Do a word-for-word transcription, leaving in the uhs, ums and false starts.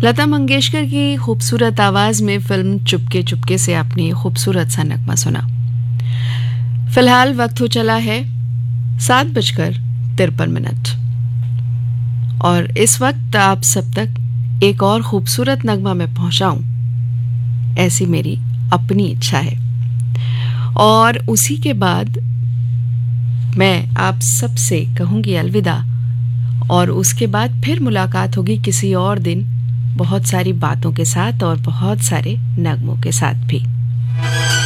लता मंगेशकर की खूबसूरत आवाज में फिल्म चुपके चुपके से आपने खूबसूरत सा नगमा सुना। फिलहाल वक्त हो चला है सात बजकर तिरपन मिनट और इस वक्त आप सब तक एक और खूबसूरत नगमा में पहुंचाऊं, ऐसी मेरी अपनी इच्छा है। और उसी के बाद मैं आप सबसे कहूंगी अलविदा और उसके बाद फिर मुलाकात होगी किसी और दिन, बहुत सारी बातों के साथ और बहुत सारे नगमों के साथ भी।